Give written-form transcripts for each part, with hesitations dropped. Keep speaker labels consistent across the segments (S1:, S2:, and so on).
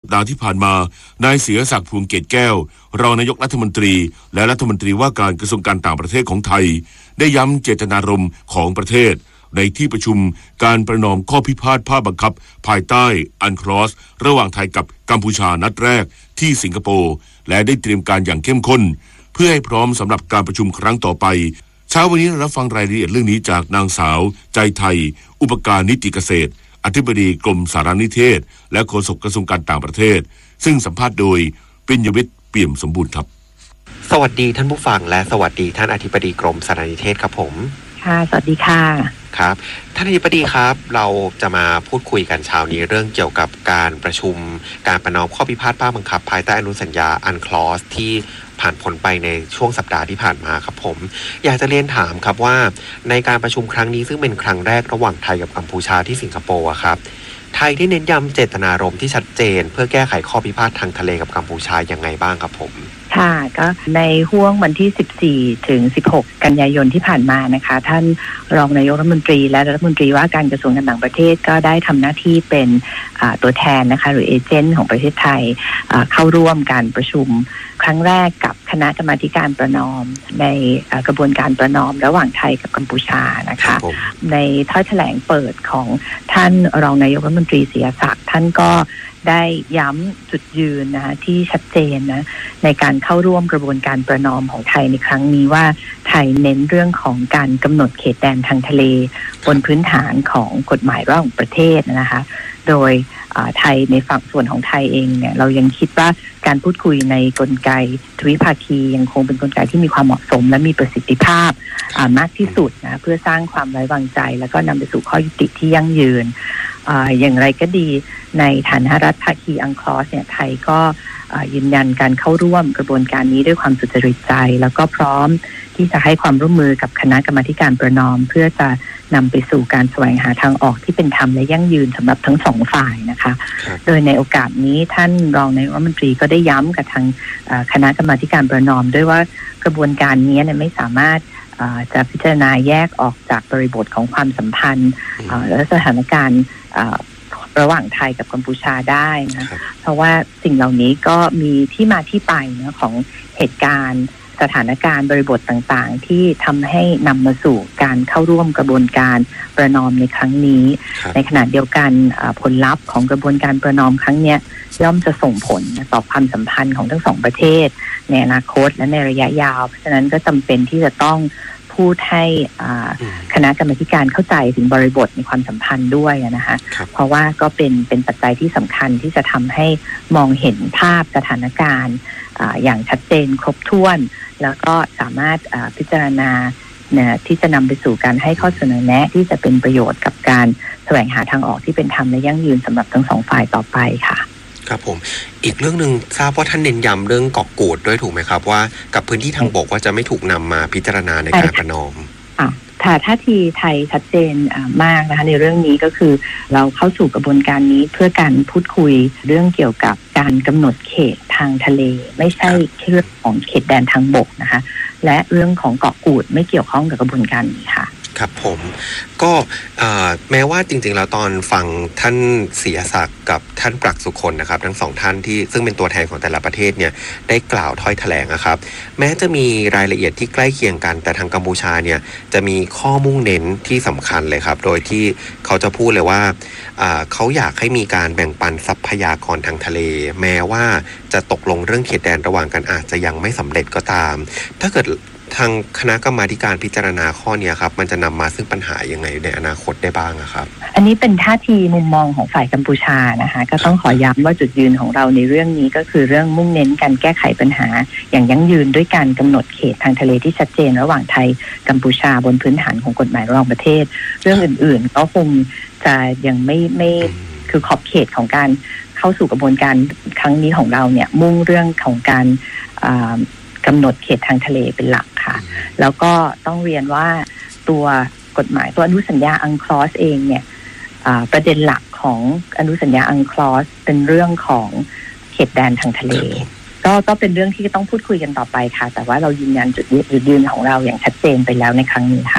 S1: ดาห์ที่ผ่านมานายเสียศักดิ์พวงเกตแก้วรองนายกรัฐมนตรีและรัฐมนตรีว่าการกระทรวงการต่างประเทศของไทยได้ย้ำเจตนารมณ์ของประเทศในที่ประชุมการประนอมข้อพิพาทภาคบังคับภายใต้อันคลอสระหว่างไทยกับกัมพูชานัดแรกที่สิงคโปร์และได้เตรียมการอย่างเข้มข้นเพื่อให้พร้อมสำหรับการประชุมครั้งต่อไปเช้าวันนี้รับฟังรายละเอียดเรื่องนี้จากนางสาวใจไทยอุปการนิติเกษตรอธิบดีกรมสารนิเทศและโฆษกกระทรวงการต่างประเทศซึ่งสัมภาษณ์โดยปิญญวิทย์เปี่ยมสมบูรณ์ครับ
S2: สวัสดีท่านผู้ฟังและสวัสดีท่านอธิบดีกรมสารนิเทศครับผม
S3: ค่ะสวัสดีค่ะ
S2: ครับท่านอธิบดีครับเราจะมาพูดคุยกันเช้านี้เรื่องเกี่ยวกับการประชุมการประนอมข้อพิพาทภาคบังคับภายใต้อนุสัญญาอันคลอสที่ผ่านพ้นไปในช่วงสัปดาห์ที่ผ่านมาครับผมอยากจะเรียนถามครับว่าในการประชุมครั้งนี้ซึ่งเป็นครั้งแรกระหว่างไทยกับกัมพูชาที่สิงคโปร์ครับไทยได้เน้นย้ำเจตนารมณ์ที่ชัดเจนเพื่อแก้ไขข้อพิพาททางทะเลกับกัมพูชาอย่างไงบ้างครับผม
S3: ค่ะก็ในห้วงวันที่14ถึง16กันยายนที่ผ่านมานะคะท่านรองนายกรัฐมนตรีและรัฐมนตรีว่าการกระทรวงการต่างประเทศก็ได้ทำหน้าที่เป็นตัวแทนนะคะหรือเอเจนต์ของประเทศไทยเข้าร่วมการประชุมครั้งแรกกับคณะกรรมาการประนอมในกระบวนการประนอมระหว่างไทยกับกัมพูชานะคะในถ้อยแถลงเปิดของท่านรองนายกรัฐมนตรีเสียศักดิ์ท่านก็ได้ย้ำจุดยืนนะที่ชัดเจนนะในการเข้าร่วมกระบวนการประนอมของไทยในครั้งนี้ว่าไทยเน้นเรื่องของการกำหนดเขตแดนทางทะเลบนพื้นฐานของกฎหมายระหว่างประเทศนะคะโดยไทยในฝั่งส่วนของไทยเองเนี่ยเรายังคิดว่าการพูดคุยในกลไกทวิภาคียังคงเป็นกลไกที่มีความเหมาะสมและมีประสิทธิภาพมากที่สุดนะเพื่อสร้างความไว้วางใจแล้วก็นำไปสู่ข้อยุติที่ยั่งยืนอย่างไรก็ดีในฐานะรัฐภาคีอังคลอสเนี่ยไทยก็ยืนยันการเข้าร่วมกระบวนการนี้ด้วยความสุจริตใจแล้วก็พร้อมที่จะให้ความร่วมมือกับคณะกรรมาการประนอมเพื่อจะนำไปสู่การแสวงหาทางออกที่เป็นธรรมและยั่งยืนสำหรับทั้งสองฝ่ายนะคะโดยในโอกาสนี้ท่านรองนายกรัฐมนตรีก็ได้ย้ำกับทางคณะกรรมาการประนอมด้วยว่ากระบวนการนี้เนี่ยไม่สามารถจะพิจารณาแยกออกจากบริบทของความสัมพันธ์และสถานการณ์ระหว่างไทยกับกัมพูชาได้นะเพราะว่าสิ่งเหล่านี้ก็มีที่มาที่ไปนะของเหตุการณ์สถานการณ์บริบทต่างๆที่ทำให้นำมาสู่การเข้าร่วมกระบวนการประนอมในครั้งนี้ในขณะเดียวกันผลลัพธ์ของกระบวนการประนอมครั้งนี้ย่อมจะส่งผลต่อความสัมพันธ์ของทั้งสองประเทศในอนาคตและในระยะยาวเพราะฉะนั้นก็จำเป็นที่จะต้องพูดให้คณะกรรมาการเข้าใจถึงบริบทในความสัมพันธ์ด้วยนะคะเพราะว่าก็เป็นปัจจัยที่สำคัญที่จะทำให้มองเห็นภาพสถานการณ์อย่างชัดเจนครบถ้วนแล้วก็สามารถพิจารณาที่จะนำไปสู่การให้ข้อเสนอแนะที่จะเป็นประโยชน์กับการแสวงหาทางออกที่เป็นธรรมและยั่งยืนสำหรับทั้งสองฝ่ายต่อไปค่ะ
S2: ครับผมอีกเรื่องนึงทราบว่าท่านเน้นย้ำเรื่องเกาะกูดด้วยถูกไหมครับว่ากับพื้นที่ทางบกว่าจะไม่ถูกนำมาพิจารณาในการประนอม
S3: ท่าทีไทยชัดเจนมากนะคะในเรื่องนี้ก็คือเราเข้าสู่กระบวนการนี้เพื่อการพูดคุยเรื่องเกี่ยวกับการกำหนดเขตทางทะเลไม่ใช่เรื่องของเขตแดนทางบกนะคะและเรื่องของเกาะกูดไม่เกี่ยวข้องกับกระบวนการนี้ค่ะ
S2: ครับผมก็แม้ว่าจริงๆแล้วตอนฟังท่านเสียศักดิ์กับท่านปรักสุคนนะครับทั้งสองท่านที่ซึ่งเป็นตัวแทนของแต่ละประเทศเนี่ยได้กล่าวถ้อยแถลงนะครับแม้จะมีรายละเอียดที่ใกล้เคียงกันแต่ทางกัมพูชาเนี่ยจะมีข้อมุ่งเน้นที่สำคัญเลยครับโดยที่เขาจะพูดเลยว่าเขาอยากให้มีการแบ่งปันทรัพยากรทางทะเลแม้ว่าจะตกลงเรื่องเขตแดนระหว่างกันอาจจะยังไม่สำเร็จก็ตามถ้าเกิดทางคณะกรรมาการพิจารณาข้อนี้ครับมันจะนำมาซึ่งปัญหายังไงในอนาคตได้บ้างครับ
S3: อันนี้เป็นท่าทีมุมมองของฝ่ายกัมพูชานะคะก็ต้องขอย้ำว่าจุดยืนของเราในเรื่องนี้ก็คือเรื่องมุ่งเน้นการแก้ไขปัญหาอย่างยั่งยืนด้วยการกำหนดเขตทางทะเลที่ชัดเจนระหว่างไทยกัมพูชาบนพื้นฐานของกฎหมายระหว่างประเทศเรื่องอื่นๆก็คงจะยังไม่คือขอบเขตของการเข้าสู่กระบวนการครั้งนี้ของเราเนี่ยมุ่งเรื่องของการกำหนดเขตทางทะเลเป็นหลักค่ะแล้วก็ต้องเรียนว่าตัวกฎหมายตัวอนุสัญญาอังคลอสเองเนี่ยประเด็นหลักของอนุสัญญาอังคลอสเป็นเรื่องของเขตแดนทางทะเลก็เป็นเรื่องที่ต้องพูดคุยกันต่อไปค่ะแต่ว่าเรายืนยันจุดยืนของเราอย่างชัดเจนไปแล้วในครั้งนี้ค่ะ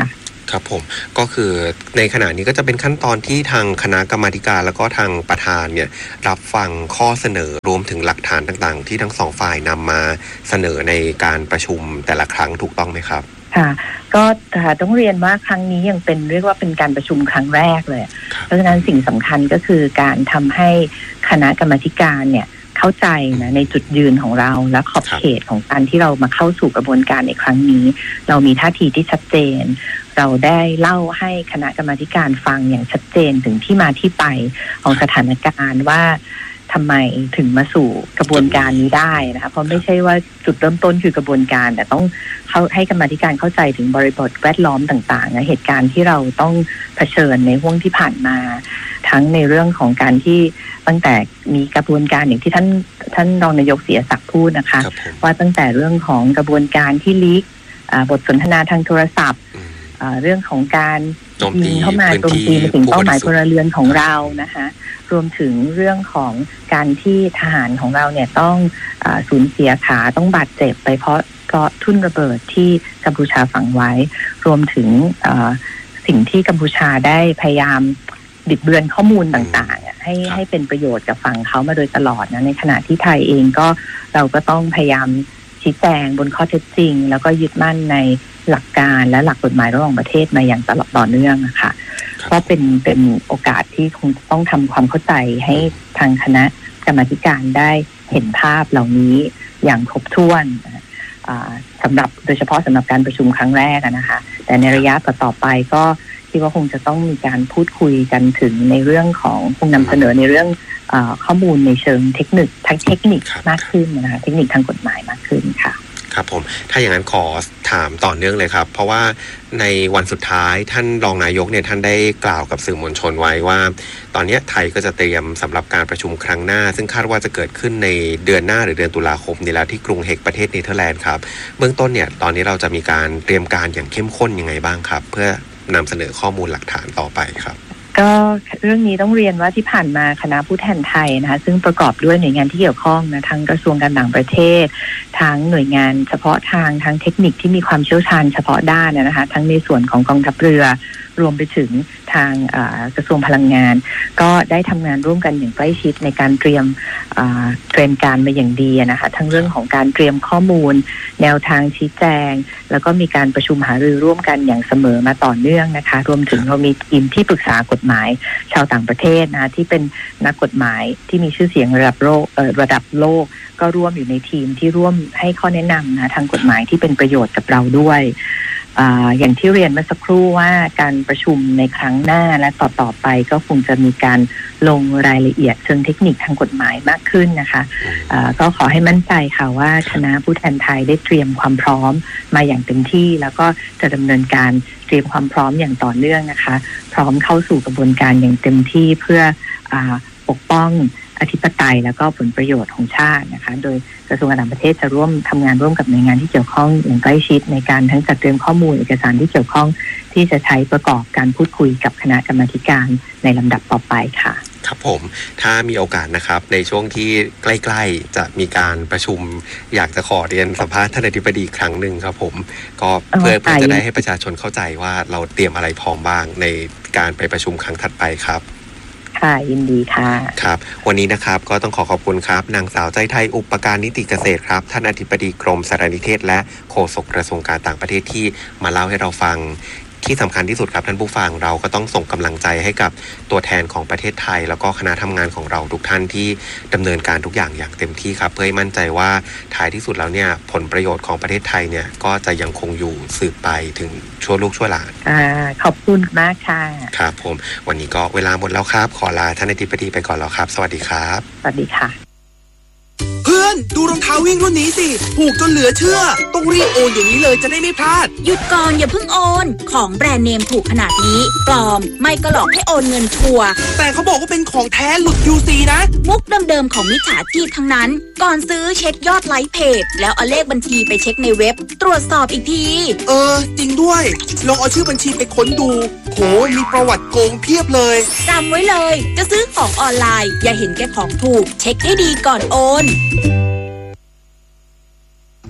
S2: ครับผมก็คือในขณะนี้ก็จะเป็นขั้นตอนที่ทางคณะกรรมาธิการแล้วก็ทางประธานเนี่ยรับฟังข้อเสนอรวมถึงหลักฐานต่างๆที่ทั้งสองฝ่ายนำมาเสนอในการประชุมแต่ละครั้งถูกต้องไหมครับ
S3: ค่ะก็ต้องเรียนว่าครั้งนี้ยังเป็นเรียกว่าเป็นการประชุมครั้งแรกเลยเพราะฉะนั้นสิ่งสำคัญก็คือการทำให้คณะกรรมาธิการเนี่ยเข้าใจนะในจุดยืนของเราและขอบเขตของการที่เรามาเข้าสู่กระบวนการในครั้งนี้เรามีท่าทีที่ชัดเจนเราได้เล่าให้คณะกรรมาธิการฟังอย่างชัดเจนถึงที่มาที่ไปของสถานการณ์ว่าทำไมถึงมาสู่กระบวนการนี้ได้นะคะเพราะไม่ใช่ว่าจุดเริ่มต้นคือกระบวนการแต่ต้องให้กรรมาธิการเข้าใจถึงบริบทแวดล้อมต่างๆนะเหตุการณ์ที่เราต้องเผชิญในห่วงที่ผ่านมาทั้งในเรื่องของการที่ตั้งแต่มีกระบวนการอย่างที่ท่านรองนายกเสียศักดิ์พูดนะคะว่าตั้งแต่เรื่องของกระบวนการที่ลีกบทสนทนาทางโทรศัพท์เรื่องของการยิงเข้ามาโจมตีมาถึงเป้าหมายพลเรือนของเรานะคะรวมถึงเรื่องของการที่ทหารของเราเนี่ยต้องสูญเสียขาต้องบาดเจ็บไปเพราะทุ่นระเบิดที่กัมพูชาฝังไว้รวมถึงสิ่งที่กัมพูชาได้พยายามบิดเบือนข้อมูลต่างๆให้เป็นประโยชน์กับฝั่งเขามาโดยตลอดนะในขณะที่ไทยเองก็เราก็ต้องพยายามชี้แจงบนข้อเท็จจริงแล้วก็ยึดมั่นในหลักการและหลักกฎหมายระหว่างประเทศมาอย่างตลอดต่อเนื่องนะคะก็เป็นโอกาสที่คงต้องทำความเข้าใจให้ทางคณะกรรมาธิการได้เห็นภาพเหล่านี้อย่างครบถ้วนสำหรับโดยเฉพาะสำหรับการประชุมครั้งแรกนะคะแต่ในระยะต่อไปก็คิดว่าคงจะต้องมีการพูดคุยกันถึงในเรื่องของคงนำเสนอในเรื่องข้อมูลในเชิงเทคนิคมากขึ้นนะคะเทคนิคทางกฎหมายมากขึ้นค่ะ
S2: ครับผมถ้าอย่างนั้นขอถามต่อเนื่องเลยครับเพราะว่าในวันสุดท้ายท่านรองนายกเนี่ยท่านได้กล่าวกับสื่อมวลชนไว้ว่าตอนนี้ไทยก็จะเตรียมสำหรับการประชุมครั้งหน้าซึ่งคาดว่าจะเกิดขึ้นในเดือนหน้าหรือเดือนตุลาคมนี้แล้วที่กรุงเฮกประเทศเนเธอร์แลนด์ครับเบื้องต้นเนี่ยตอนนี้เราจะมีการเตรียมการอย่างเข้มข้นยังไงบ้างครับเพื่อนำเสนอข้อมูลหลักฐานต่อไปครับ
S3: ก็เรื่องนี้ต้องเรียนว่าที่ผ่านมาคณะผู้แทนไทยนะคะซึ่งประกอบด้วยหน่วยงานที่เกี่ยวข้องนะทั้งกระทรวงการต่างประเทศทั้งหน่วยงานเฉพาะทางทั้งเทคนิคที่มีความเชี่ยวชาญเฉพาะด้านนะคะทั้งในส่วนของกองทัพเรือรวมไปถึงทางกระทรวงพลังงานก็ได้ทำงานร่วมกันอย่างใกล้ชิดในการเตรียมการมาอย่างดีนะคะทั้งเรื่องของการเตรียมข้อมูลแนวทางชี้แจงแล้วก็มีการประชุมหารือร่วมกันอย่างเสมอมาต่อเนื่องนะคะรวมถึงเรามีทีมที่ปรึกษากฎหมายชาวต่างประเทศนะที่เป็นนักกฎหมายที่มีชื่อเสียงระดับโลกก็ร่วมอยู่ในทีมที่ร่วมให้ข้อแนะนำนะทางกฎหมายที่เป็นประโยชน์กับเราด้วยอย่างที่เรียนเมื่อสักครู่ว่าการประชุมในครั้งหน้าและต่อไปก็คงจะมีการลงรายละเอียดเชิงเทคนิคทางกฎหมายมากขึ้นนะคะก็ขอให้มั่นใจค่ะว่าคณะผู้แทนไทยได้เตรียมความพร้อมมาอย่างเต็มที่แล้วก็จะดำเนินการเตรียมความพร้อมอย่างต่อเนื่องนะคะพร้อมเข้าสู่กระบวนการอย่างเต็มที่เพื่อปกป้องอธิปไตยแล้วก็ผลประโยชน์ของชาตินะคะโดยกระทรวงการต่างประเทศจะร่วมทำงานร่วมกับหน่วยงานที่เกี่ยวข้องอย่างใกล้ชิดในการทั้งจัดเตรียมข้อมูลเอกสารที่เกี่ยวข้องที่จะใช้ประกอบการพูดคุยกับคณะกรรมาธิการในลำดับต่อไปค่ะ
S2: ครับผมถ้ามีโอกาสนะครับในช่วงที่ใกล้ๆจะมีการประชุมอยากจะขอเรียนสัมภาษณ์ท่านอธิบดีครั้งหนึ่งครับผมก็เพื่อจะได้ให้ประชาชนเข้าใจว่าเราเตรียมอะไรพร้อมบ้างในการไปประชุมครั้งถัดไปครับ
S3: ค่ะยินดีค่ะ
S2: ครับวันนี้นะครับก็ต้องขอบคุณครับนางสาวใจไทยอุปการนิติเกษตรครับท่านอธิบดีกรมสารนิเทศและโฆษกกระทรวงการต่างประเทศที่มาเล่าให้เราฟังที่สำคัญที่สุดครับท่านผู้ฟังเราก็ต้องส่งกำลังใจให้กับตัวแทนของประเทศไทยแล้วก็คณะทำงานของเราทุกท่านที่ดำเนินการทุกอย่างอย่างเต็มที่ครับเพื่อให้มั่นใจว่าท้ายที่สุดแล้วเนี่ยผลประโยชน์ของประเทศไทยเนี่ยก็จะยังคงอยู่สืบไปถึงชั่วลูกชั่วหลาน
S3: ขอบคุณมากค่ะ
S2: ครับผมวันนี้ก็เวลาหมดแล้วครับขอลาท่านอธิบดีไปก่อนแล้วครับสวัสดีครับ
S3: สวัสดีค่ะ
S4: เพื่อนดูรองเท้าวิ่งรุ่นนี้สิถูกจนเหลือเชื่อต้องรีบโอนอย่างนี้เลยจะได้ไม่พลาด
S5: หยุดก่อนอย่าเพิ่งโอนของแบรนด์เนมถูกขนาดนี้ปลอมไม่ก็หลอกให้โอนเงินชัวร์
S4: แต่เขาบอกว่าเป็นของแท้หลุด UC นะ
S5: มุกเดิมๆของมิจฉาชีพทั้งนั้นก่อนซื้อเช็คยอดไลค์เพจแล้วเอาเลขบัญชีไปเช็คในเว็บตรวจสอบอีกที
S4: จริงด้วยลองเอาชื่อบัญชีไปค้นดูโหมีประวัติโกงเพียบเลย
S5: จำไว้เลยจะซื้อของออนไลน์อย่าเห็นแก่ของถูกเช็คให้ดีก่อนโอน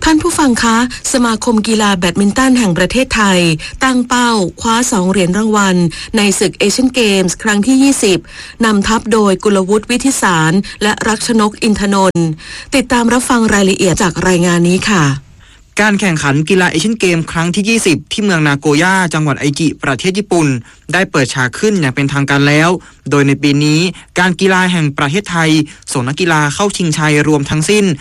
S6: ท่านผู้ฟังคะสมาคมกีฬาแบดมินตันแห่งประเทศไทยตั้งเป้าคว้า2 เหรียญรางวัลในศึกเอเชียนเกมส์ครั้งที่ 20นำทัพโดยกุลวุฒิวิทิสารและรักชนกอินทนนท์ติดตามรับฟังรายละเอียดจากรายงานนี้ค่ะ
S7: การแข่งขันกีฬาเอเชียนเกมครั้งที่ 20ที่เมืองนาโกย่าจังหวัดไอจิประเทศญี่ปุ่นได้เปิดฉากขึ้นอย่างเป็นทางการแล้วโดยในปีนี้การกีฬาแห่งประเทศไทยส่งนักกีฬาเข้าชิงชัยรวมทั้งสิ้น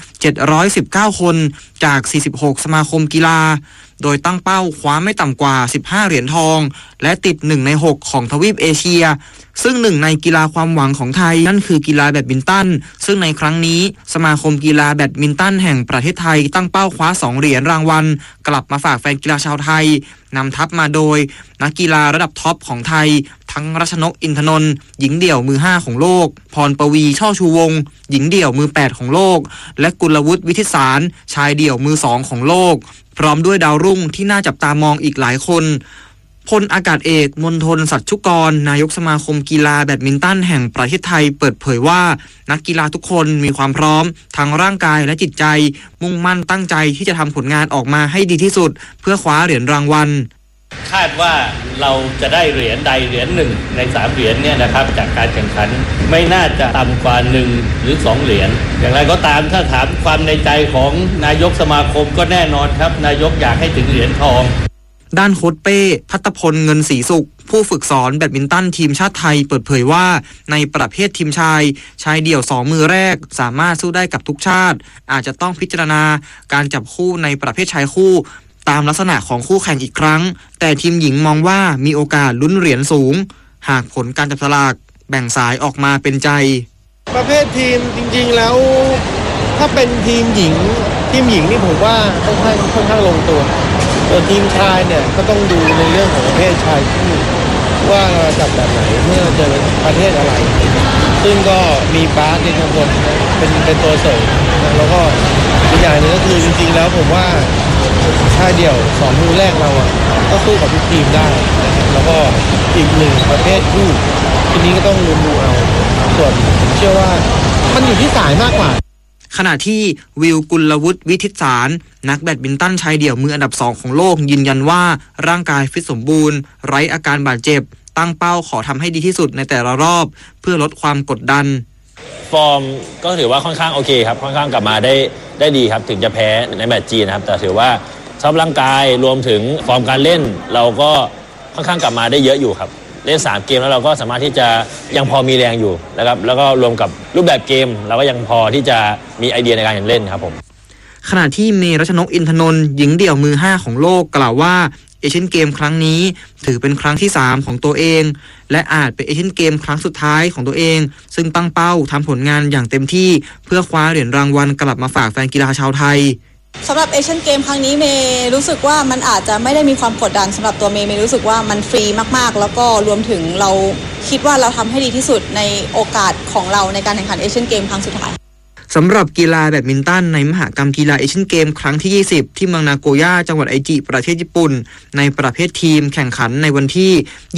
S7: 719คนจาก46สมาคมกีฬาโดยตั้งเป้าคว้าไม่ต่ำกว่า15เหรียญทองและติด1ใน6ของทวีปเอเชียซึ่งหนึ่งในกีฬาความหวังของไทยนั่นคือกีฬาแบดมินตันซึ่งในครั้งนี้สมาคมกีฬาแบดมินตันแห่งประเทศไทยตั้งเป้าคว้า2เหรียญรางวัลกลับมาฝากแฟนกีฬาชาวไทยนำทัพมาโดยนักกีฬาระดับท็อปของไทยทั้งรัชนกอินทนนท์หญิงเดี่ยวมือ5ของโลกพรปวีช่อชูวงศ์หญิงเดี่ยวมือ8ของโลกและกุลวุฒิวิทิสารชายเดี่ยวมือ2ของโลกพร้อมด้วยดาวรุ่งที่น่าจับตามองอีกหลายคนพลอากาศเอกมณฑลสัชชุกรนายกสมาคมกีฬาแบดมินตันแห่งประเทศไทยเปิดเผยว่านักกีฬาทุกคนมีความพร้อมทั้งร่างกายและจิตใจมุ่งมั่นตั้งใจที่จะทำผลงานออกมาให้ดีที่สุดเพื่อคว้าเหรียญรางวัล
S8: คาดว่าเราจะได้เหรียญใดเหรียญหนึ่งใน3เหรียญเนี่ยนะครับจากการแข่งขันไม่น่าจะต่ำกว่า1หรือ2เหรียญอย่างไรก็ตามถ้าถามความในใจของนายกสมาคมก็แน่นอนครับนายกอยากให้ถึงเหรียญทอง
S7: ด้านโค้ชเป้ภัตพลเงินศรีสุขผู้ฝึกสอนแบดมินตันทีมชาติไทยเปิดเผยว่าในประเภททีมชายเดี่ยว2มือแรกสามารถสู้ได้กับทุกชาติอาจจะต้องพิจารณาการจับคู่ในประเภทชายคู่ตามลักษณะของคู่แข่งอีกครั้งแต่ทีมหญิงมองว่ามีโอกาสลุ้นเหรียญสูงหากผลการจับสลากแบ่งสายออกมาเป็นใจ
S9: ประเภททีมจริงๆแล้วถ้าเป็นทีมหญิงนี่ผมว่าค่อนข้างลงตัวส่วนทีมชายเนี่ยก็ต้องดูในเรื่องของประเภทชายคู่ว่าเราจับแบบไหนเมื่อเจอประเทศอะไรซึ่งก็มีบาสในทั้งหมดเป็นตัวเสริมแล้วก็อีกอย่างนึงก็คือจริงๆแล้วผมว่าชายเดี่ยว2มือแรกเราก็สู้กับทุกทีมได้แล้วก็อีกหนึ่งประเภทคู่ทีนี้ก็ต้องดูเอาส่วนผมเชื่อว่ามันอยู่ที่สายมากกว่า
S7: ขณะที่วิลกุลวุฒิวิทิสารนักแบดมินตันชายเดี่ยวมืออันดับ2ของโลกยืนยันว่าร่างกายฟิตสมบูรณ์ไร้อาการบาดเจ็บตั้งเป้าขอทำให้ดีที่สุดในแต่ละรอบเพื่อลดความกดดัน
S10: ฟอร์มก็ถือว่าค่อนข้างโอเคครับค่อนข้างกลับมาได้ดีครับถึงจะแพ้ในแมตช์จีนนะครับแต่ถือว่าสภาพร่างกายรวมถึงฟอร์มการเล่นเราก็ค่อนข้างกลับมาได้เยอะอยู่ครับเล่น3เกมแล้วเราก็สามารถที่จะยังพอมีแรงอยู่นะครับแล้วก็รวมกับรูปแบบเกมเราก็ยังพอที่จะมีไอเดียในการเล่นครับผม
S7: ขณะที่เมรัชนกอินทนนท์หญิงเดี่ยวมือ5ของโลกกล่าวว่าเอเชียนเกมครั้งนี้ถือเป็นครั้งที่3ของตัวเองและอาจเป็นเอเชียนเกมครั้งสุดท้ายของตัวเองซึ่งตั้งเป้าทำผลงานอย่างเต็มที่เพื่อคว้าเหรียญรางวัลกลับมาฝากแฟนกีฬาชาวไทย
S11: สำหรับเอเชียนเกมครั้งนี้เมย์รู้สึกว่ามันอาจจะไม่ได้มีความกดดันสำหรับตัวเมย์รู้สึกว่ามันฟรีมากๆแล้วก็รวมถึงเราคิดว่าเราทำให้ดีที่สุดในโอกาสของเราในการแข่งขันเอเชียนเกมครั้งสุดท้าย
S7: สำหรับกีฬาแบดมินตันในมหกรรมกีฬาเอเชียนเกมครั้งที่20ที่เมืองนาโกย่าจังหวัดไอจิประเทศญี่ปุ่นในประเภททีมแข่งขันในวันที่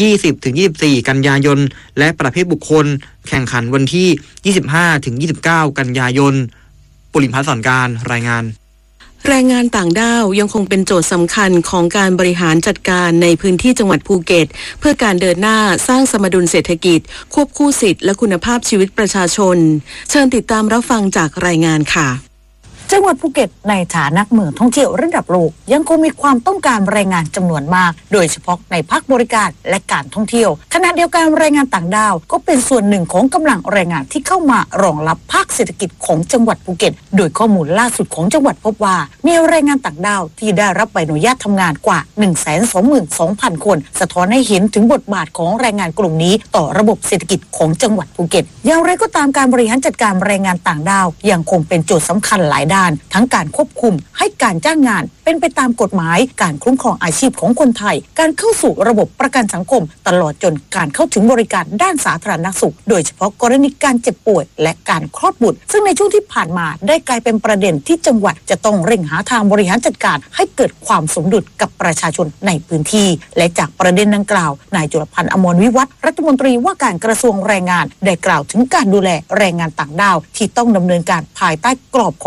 S7: 20-24 กันยายนและประเภทบุคคลแข่งขันวันที่ 25-29 กันยายนปุริมพัฒน์สอนการรายงาน
S6: แรงงานต่างด้าวยังคงเป็นโจทย์สำคัญของการบริหารจัดการในพื้นที่จังหวัดภูเก็ตเพื่อการเดินหน้าสร้างสมดุลเศรษฐกิจควบคู่สิทธิและคุณภาพชีวิตประชาชนเชิญติดตามรับฟังจากรายงานค่ะ
S12: จังหวัดภูเก็ตในฐานะเมืองท่องเที่ยวระดับโลกยังคงมีความต้องการแรงงานจำนวนมากโดยเฉพาะในภาคบริการและการท่องเที่ยวขณะเดียวกันแรงงานต่างด้าวก็เป็นส่วนหนึ่งของกำลังแรงงานที่เข้ามารองรับภาคเศรษฐกิจของจังหวัดภูเก็ตโดยข้อมูลล่าสุดของจังหวัดพบว่ามีแรงงานต่างด้าวที่ได้รับใบอนุญาตทำงานกว่า 122,000 คนสะท้อนให้เห็นถึงบทบาทของแรงงานกลุ่มนี้ต่อระบบเศรษฐกิจของจังหวัดภูเก็ตอย่างไรก็ตามการบริหารจัดการแรงงานต่างด้าวยังคงเป็นโจทย์สำคัญหลายด้านทั้งการควบคุมให้การจ้างงานเป็นไปตามกฎหมายการคุ้มครองอาชีพของคนไทยการเข้าสู่ระบบประกันสังคมตลอดจนการเข้าถึงบริการด้านสาธารณสุขโดยเฉพาะกรณีการเจ็บป่วยและการคลอดบุตรซึ่งในช่วงที่ผ่านมาได้กลายเป็นประเด็นที่จังหวัดจะต้องเร่งหาทางบริหารจัดการให้เกิดความสมดุลกับประชาชนในพื้นที่และจากประเด็นดังกล่าวนายจุลพันธ์อมรวิวัฒน์รัฐมนตรีว่าการกระทรวงแรงงานได้กล่าวถึงการดูแลแรงงานต่างด้าวที่ต้องดำเนินการภายใต้กรอบของกฎหมาย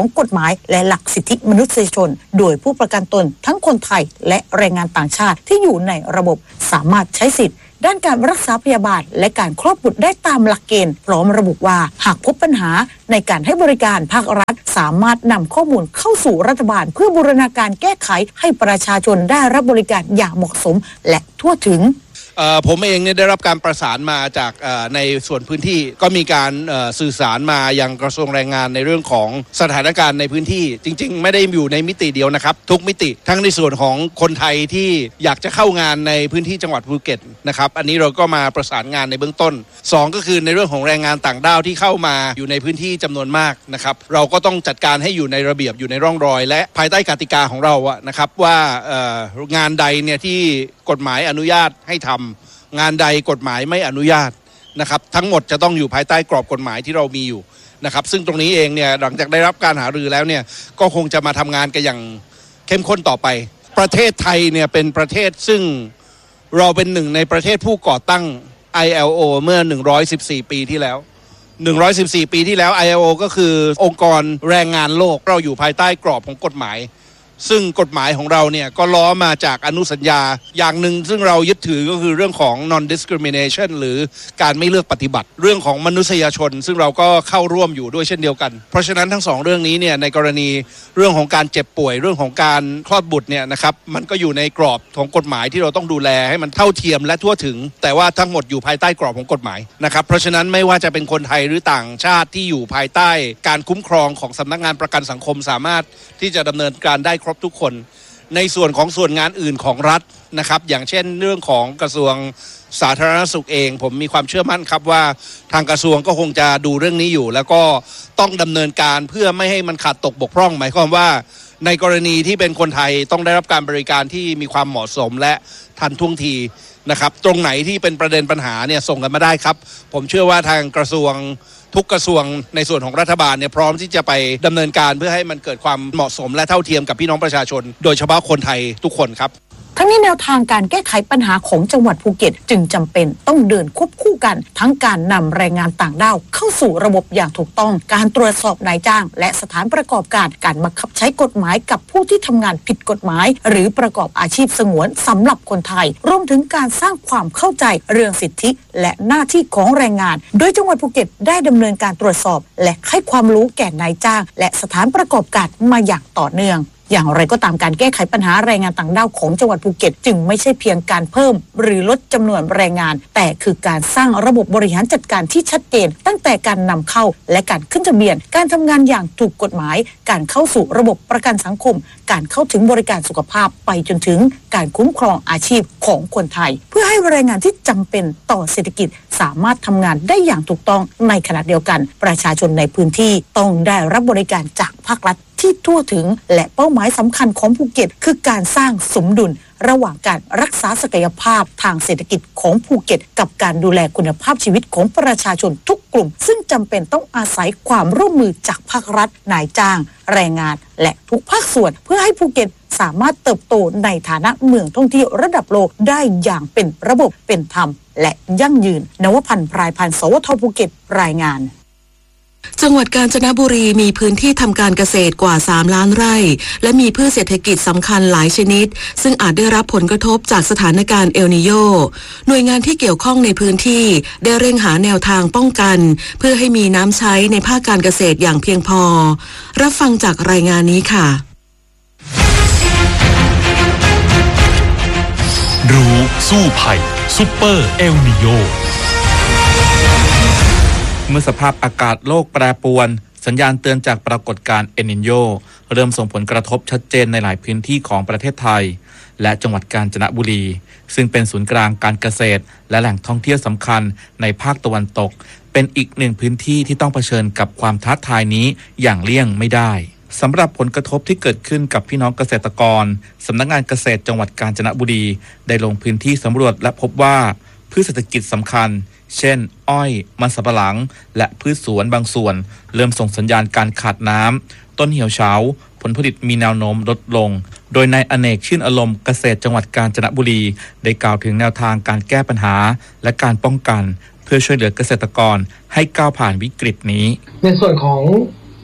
S12: ายและหลักสิทธิมนุษยชนโดยผู้ประกันตนทั้งคนไทยและแรงงานต่างชาติที่อยู่ในระบบสามารถใช้สิทธิด้านการรักษาพยาบาลและการคลอดบุตรได้ตามหลักเกณฑ์พร้อมระบุว่าหากพบปัญหาในการให้บริการภาครัฐสามารถนำข้อมูลเข้าสู่รัฐบาลเพื่อบูรณาการแก้ไขให้ประชาชนได้รับบริการอย่างเหมาะสมและทั่วถึง
S13: ผมเองเนี่ยได้รับการประสานมาจากในส่วนพื้นที่ก็มีการสื่อสารมายังกระทรวงแรงงานในเรื่องของสถานการณ์ในพื้นที่จริงๆไม่ได้อยู่ในมิติเดียวนะครับทุกมิติทั้งในส่วนของคนไทยที่อยากจะเข้างานในพื้นที่จังหวัดภูเก็ตนะครับอันนี้เราก็มาประสานงานในเบื้องต้น2ก็คือในเรื่องของแรงงานต่างด้าวที่เข้ามาอยู่ในพื้นที่จำนวนมากนะครับเราก็ต้องจัดการให้อยู่ในระเบียบอยู่ในร่องรอยและภายใต้กติกาของเราอะนะครับว่างานใดเนี่ยที่กฎหมายอนุญาตให้ทำงานใดกฎหมายไม่อนุญาตนะครับทั้งหมดจะต้องอยู่ภายใต้กรอบกฎหมายที่เรามีอยู่นะครับซึ่งตรงนี้เองเนี่ยหลังจากได้รับการหารือแล้วเนี่ยก็คงจะมาทำงานกันอย่างเข้มข้นต่อไปประเทศไทยเนี่ยเป็นประเทศซึ่งเราเป็นหนึ่งในประเทศผู้ก่อตั้ง ILO เมื่อ114ปีที่แล้ว114ปีที่แล้ว ILO ก็คือองค์กรแรงงานโลกเราอยู่ภายใต้กรอบของกฎหมายซึ่งกฎหมายของเราเนี่ยก็ล้อมาจากอนุสัญญาอย่างหนึ่งซึ่งเรายึดถือก็คือเรื่องของ non discrimination หรือการไม่เลือกปฏิบัติเรื่องของมนุษยชนซึ่งเราก็เข้าร่วมอยู่ด้วยเช่นเดียวกันเพราะฉะนั้นทั้งสองเรื่องนี้เนี่ยในกรณีเรื่องของการเจ็บป่วยเรื่องของการคลอดบุตรเนี่ยนะครับมันก็อยู่ในกรอบของกฎหมายที่เราต้องดูแลให้มันเท่าเทียมและทั่วถึงแต่ว่าทั้งหมดอยู่ภายใต้กรอบของกฎหมายนะครับเพราะฉะนั้นไม่ว่าจะเป็นคนไทยหรือต่างชาติที่อยู่ภายใต้การคุ้มครองของสำนักงานประกันสังคมสามารถที่จะดำเนินการได้ครบทุกคนในส่วนของส่วนงานอื่นของรัฐนะครับอย่างเช่นเรื่องของกระทรวงสาธารณสุขเองผมมีความเชื่อมั่นครับว่าทางกระทรวงก็คงจะดูเรื่องนี้อยู่แล้วก็ต้องดำเนินการเพื่อไม่ให้มันขาดตกบกพร่องหมายความว่าในกรณีที่เป็นคนไทยต้องได้รับการบริการที่มีความเหมาะสมและทันท่วงทีนะครับตรงไหนที่เป็นประเด็นปัญหาเนี่ยส่งกันมาได้ครับผมเชื่อว่าทางกระทรวงทุกกระทรวงในส่วนของรัฐบาลเนี่ยพร้อมที่จะไปดำเนินการเพื่อให้มันเกิดความเหมาะสมและเท่าเทียมกับพี่น้องประชาชนโดยเฉพาะคนไทยทุกคนครับ
S12: ทั้งนี้แนวทางการแก้ไขปัญหาของจังหวัดภูเก็ตจึงจำเป็นต้องเดินควบคู่กันทั้งการนำแรงงานต่างด้าวเข้าสู่ระบบอย่างถูกต้องการตรวจสอบนายจ้างและสถานประกอบการการบังคับใช้กฎหมายกับผู้ที่ทำงานผิดกฎหมายหรือประกอบอาชีพสงวนสำหรับคนไทยรวมถึงการสร้างความเข้าใจเรื่องสิทธิและหน้าที่ของแรงงานโดยจังหวัดภูเก็ตได้ดำเนินการตรวจสอบและให้ความรู้แก่นายจ้างและสถานประกอบการมาอย่างต่อเนื่องอย่างไรก็ตามการแก้ไขปัญหาแรงงานต่างด้าวของจังหวัดภูเก็ตจึงไม่ใช่เพียงการเพิ่มหรือลดจำนวนแรงงานแต่คือการสร้างระบบบริหารจัดการที่ชัดเจนตั้งแต่การนำเข้าและการขึ้นทะเบียนการทำงานอย่างถูกกฎหมายการเข้าสู่ระบบประกันสังคมการเข้าถึงบริการสุขภาพไปจนถึงการคุ้มครองอาชีพของคนไทยเพื่อให้แรงงานที่จำเป็นต่อเศรษฐกิจสามารถทำงานได้อย่างถูกต้องในขณะเดียวกันประชาชนในพื้นที่ต้องได้รับบริการจากภาครัฐที่ทั่วถึงและเป้าหมายสำคัญของภูเก็ตคือการสร้างสมดุลระหว่างการรักษาศักยภาพทางเศรษฐกิจของภูเก็ตกับการดูแลคุณภาพชีวิตของประชาชนทุกกลุ่มซึ่งจำเป็นต้องอาศัยความร่วมมือจากภาครัฐนายจ้างแรงงานและทุกภาคส่วนเพื่อให้ภูเก็ตสามารถเติบโตในฐานะเมืองท่องเที่ยวระดับโลกได้อย่างเป็นระบบเป็นธรรมและยั่งยืนนวพันธ์ พรายพันธ์ สวท.ภูเก็ตรายงาน
S6: จังหวัดกาญจนบุรีมีพื้นที่ทำการเกษตรกว่า3ล้านไร่และมีพืชเศรษฐกิจสำคัญหลายชนิดซึ่งอาจได้รับผลกระทบจากสถานการณ์เอลนีโญหน่วยงานที่เกี่ยวข้องในพื้นที่ได้เร่งหาแนวทางป้องกันเพื่อให้มีน้ำใช้ในภาคการเกษตรอย่างเพียงพอรับฟังจากรายงานนี้ค่ะ
S14: รู้สู้ภัยซุปเปอร์เอลนีโญเมื่อสภาพอากาศโลกแปรปรวนสัญญาณเตือนจากปรากฏการณ์เอลนีโญเริ่มส่งผลกระทบชัดเจนในหลายพื้นที่ของประเทศไทยและจังหวัดกาญจนบุรีซึ่งเป็นศูนย์กลางการเกษตรและแหล่งท่องเที่ยวสำคัญในภาคตะวันตกเป็นอีกหนึ่งพื้นที่ที่ต้องเผชิญกับความท้าทายนี้อย่างเลี่ยงไม่ได้สำหรับผลกระทบที่เกิดขึ้นกับพี่น้องเกษตรกรสำนักงานเกษตรจังหวัดกาญจนบุรีได้ลงพื้นที่สำรวจและพบว่าพืชเศรษฐกิจสำคัญเช่นอ้อยมันสำปะหลังและพืชสวนบางส่วนเริ่มส่งสัญญาณการขาดน้ำต้นเหี่ยวเฉาผลผลิตมีแนวโน้มลดลงโดยนายอเนกชื่นอารมณ์เกษตรจังหวัดกาญจนบุรีได้กล่าวถึงแนวทางการแก้ปัญหาและการป้องกันเพื่อช่วยเหลือเกษตรกรให้ก้าวผ่านวิกฤตนี้
S15: ในส่วนของ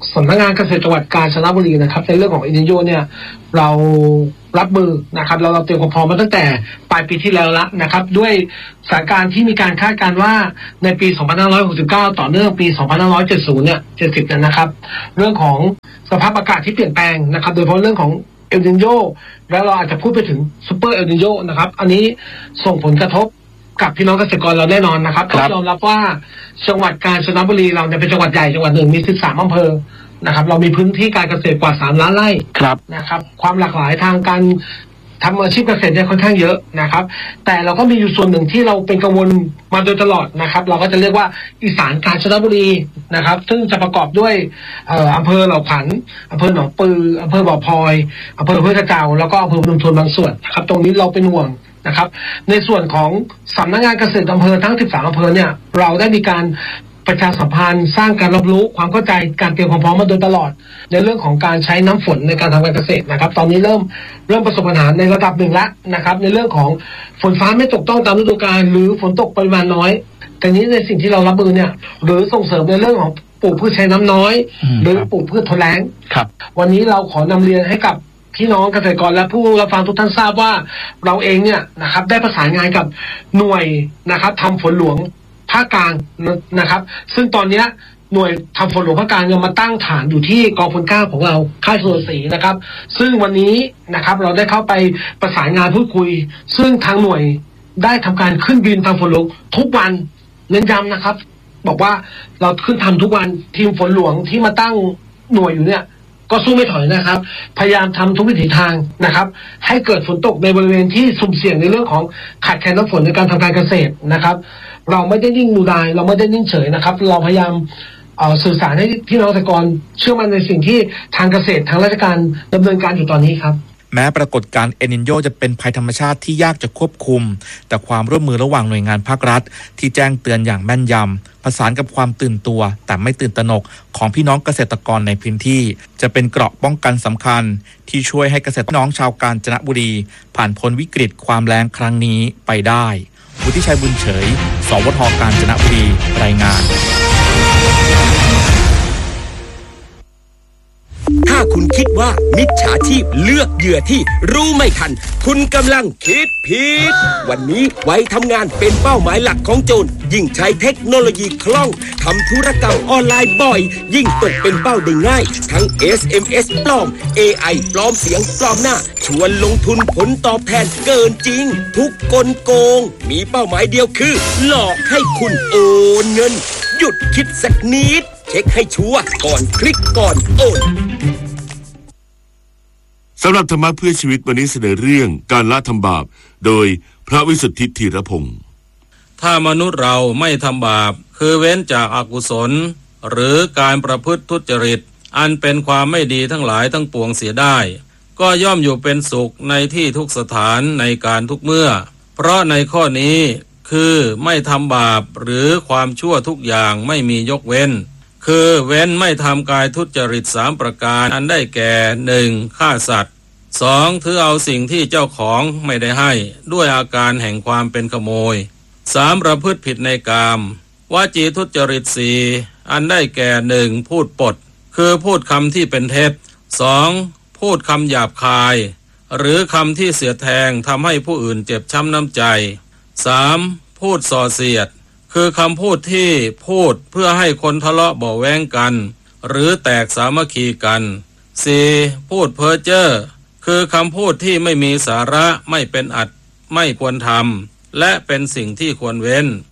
S15: สำนักงานเกษตรจังหวัดกาญจนบุรีนะครับในเรื่องของเอลนิโญเนี่ยเรารับมือนะครับเราเตรียมความพร้อมมาตั้งแต่ปลายปีที่แล้วละนะครับด้วยสถานการณ์ที่มีการคาดการณ์ว่าในปี 2569 ต่อเนื่องปี 2570 เนี่ย 70 เนี่ยนะครับเรื่องของสภาพอากาศที่เปลี่ยนแปลงนะครับโดยเฉพาะเรื่องของเอลนิโญแล้วเราอาจจะพูดไปถึงซูเปอร์เอลนิโญนะครับอันนี้ส่งผลกระทบกับพี่น้องเกษตรกรเราแน่นอนนะครับต้องยอมรับว่าจังหวัดกาญจนบุรีเราเนี่ยเป็นจังหวัดใหญ่จังหวัดหนึ่งมี 13 อำเภอนะครับเรามีพื้นที่การเกษตรกว่า 3 ล้านไร่นะครับความหลากหลายทางการทำอาชีพเกษตรเนี่ยค่อนข้างเยอะนะครับแต่เราก็มีอยู่ส่วนหนึ่งที่เราเป็นกังวลมาโดยตลอดนะครับเราก็จะเรียกว่าอีสานกาญจนบุรีนะครับซึ่งจะประกอบด้วยอำเภอเหล่าขวัญอำเภอหนองปืออำเภอบ่อพลอยอำเภอห้วยกระเจ้าแล้วก็อำเภอพนมทวนบางส่วนนะครับตรงนี้เราเป็นห่วงนะครับในส่วนของสำนักงานเกษตรอำเภอทั้ง 13 อำเภอเนี่ยเราได้มีการประชาสัมพันธ์สร้างการรับรู้ความเข้าใจการเตรียมความพร้อมมาโดยตลอดในเรื่องของการใช้น้ำฝนในการทำการเกษตรนะครับตอนนี้เริ่มประสบปัญหาในระดับหนึ่งแล้วนะครับในเรื่องของฝนฟ้าไม่ตกต้องตามฤดูกาลหรือฝนตกปริมาณน้อยแต่นี้ในสิ่งที่เรารับมือเนี่ยหรือส่งเสริมในเรื่องของปลูกพืชใช้น้ำน้อยหรือปลูกพืชทนแล้งวันนี้เราขอนำเรียนให้กับพี่น้องเกษตรกรและผู้รับฟังทุกท่านทราบว่าเราเองเนี่ยนะครับได้ประสานงานกับหน่วยนะครับทำฝนหลวงภาคกลางนะครับซึ่งตอนนี้หน่วยทำฝนหลวงภาคกลางยังมาตั้งฐานอยู่ที่กองพล9ของเราค่ายสุรศรีนะครับซึ่งวันนี้นะครับเราได้เข้าไปประสานงานพูดคุยซึ่งทางหน่วยได้ทำการขึ้นบินทำฝนหลวงทุกวันเน้นย้ำนะครับบอกว่าเราขึ้นทำทุกวันทีมฝนหลวงที่มาตั้งหน่วยอยู่เนี่ยก็สู้ไม่ถอยนะครับพยายามทำทุกวิถีทางนะครับให้เกิดฝนตกในบริเวณที่สุ่มเสี่ยงในเรื่องของขาดแคลนน้ำฝนในการทำการเกษตรนะครับเราไม่ได้นิ่งดูดายเราไม่ได้นิ่งเฉยนะครับเราพยายามสื่อสารให้พี่น้องเกษตรกรเชื่อมั่นในสิ่งที่ทางเกษตรทางราชการดำเนินการอยู่ตอนนี้ครับ
S14: แม้ปรากฏการณ์เอลนิโญจะเป็นภัยธรรมชาติที่ยากจะควบคุมแต่ความร่วมมือระหว่างหน่วยงานภาครัฐที่แจ้งเตือนอย่างแม่นยำประสานกับความตื่นตัวแต่ไม่ตื่นตระหนกของพี่น้องเกษตรกรในพื้นที่จะเป็นเกราะป้องกันสำคัญที่ช่วยให้เกษตรน้องชาวกาญจนบุรีผ่านพ้นวิกฤตความแล้งครั้งนี้ไปได้วุฒิชัยบุญเฉยสวท.กาญจนบุรีรายงาน
S16: ถ้าคุณคิดว่ามิจฉาชีพเลือกเหยื่อที่รู้ไม่ทันคุณกำลังคิดผิดวันนี้ไว้ทำงานเป็นเป้าหมายหลักของโจรยิ่งใช้เทคโนโลยีคล่องทำธุรกรรมออนไลน์บ่อยยิ่งตกเป็นเป้าได้ง่ายทั้ง SMS ปลอม AI ปลอมเสียงปลอมหน้าชวนลงทุนผลตอบแทนเกินจริงทุกกลโกงมีเป้าหมายเดียวคือหลอกให้คุณโอนเงินหยุดคิดสักนิดเช็คให้ชัวร์ก่อนคลิกก่อนโอน
S1: สำหรับธรรมะเพื่อชีวิตวันนี้เสนอเรื่องการละทำบาปโดยพระวิสุทธิธีรพงศ์
S17: ถ้ามนุษย์เราไม่ทำบาปคือเว้นจากอกุศลหรือการประพฤติทุจริตอันเป็นความไม่ดีทั้งหลายทั้งปวงเสียได้ก็ย่อมอยู่เป็นสุขในที่ทุกสถานในการทุกเมื่อเพราะในข้อนี้คือไม่ทำบาปหรือความชั่วทุกอย่างไม่มียกเว้นคือเว้นไม่ทำกายทุจริต3ประการอันได้แก่ 1. ฆ่าสัตว์ 2. ถือเอาสิ่งที่เจ้าของไม่ได้ให้ด้วยอาการแห่งความเป็นขโมย 3. ประพฤติผิดในกามวจีทุจริต 4. อันได้แก่ 1. พูดปดคือพูดคำที่เป็นเท็จ 2. พูดคำหยาบคายหรือคำที่เสียดแทงทำให้ผู้อื่นเจ็บช้ำน้ำใจ 3. พูดส่อเสียดคือคำพูดที่พูดเพื่อให้คนทะเลาะเบาะแว้งกันหรือแตกสามัคคีกัน 4. พูดเพ้อเจ้อคือคำพูดที่ไม่มีสาระไม่เป็นอัตไม่ควรทำและเป็นสิ่งที่ควรเว้น